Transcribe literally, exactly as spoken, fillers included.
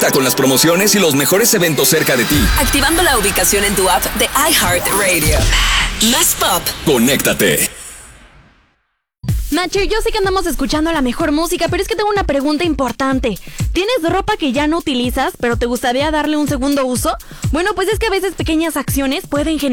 Conecta con las promociones y los mejores eventos cerca de ti. Activando la ubicación en tu app de iHeartRadio. Más pop. Conéctate. Nacho, yo sé que andamos escuchando la mejor música, pero es que tengo una pregunta importante. ¿Tienes ropa que ya no utilizas, pero te gustaría darle un segundo uso? Bueno, pues es que a veces pequeñas acciones pueden generar